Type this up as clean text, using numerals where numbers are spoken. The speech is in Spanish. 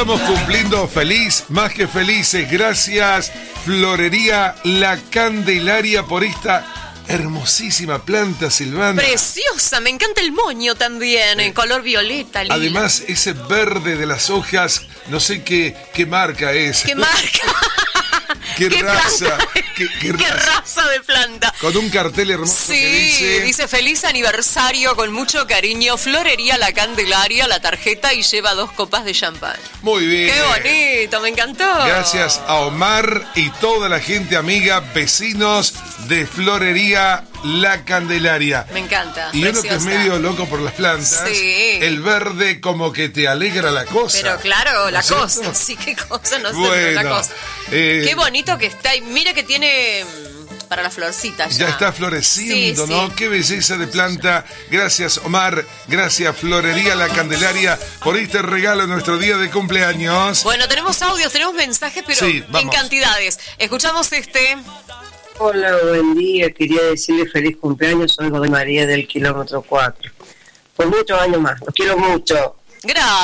estamos cumpliendo feliz, más que felices. Gracias, Florería La Candelaria, por esta hermosísima planta, Silvana. Preciosa, me encanta el moño también, en color violeta, lila. Además, ese verde de las hojas, no sé qué marca es. ¿Qué marca? ¿Qué raza? ¿Qué raza de planta? Con un cartel hermoso que dice feliz aniversario con mucho cariño, Florería La Candelaria, la tarjeta, y lleva 2 copas de champán. Muy bien. Qué bonito, me encantó. Gracias a Omar y toda la gente amiga, vecinos de Florería La Candelaria. Me encanta. Y preciosa. uno que es medio loco por las plantas, sí. El verde como que te alegra la cosa. Pero claro, la ¿no cosa, sí, qué cosa, no sé, bueno, pero la cosa. Qué bonito que está, y mira que tiene para las florcitas ya. Ya está floreciendo, sí, ¿no? Sí. Qué belleza de planta. Gracias, Omar. Gracias, Florería La Candelaria, por este regalo en nuestro día de cumpleaños. Bueno, tenemos audios, tenemos mensajes, pero sí, en cantidades. Escuchamos este. Hola, buen día. Quería decirle feliz cumpleaños. Soy María del kilómetro 4. Por muchos años más. Los quiero mucho. Gracias.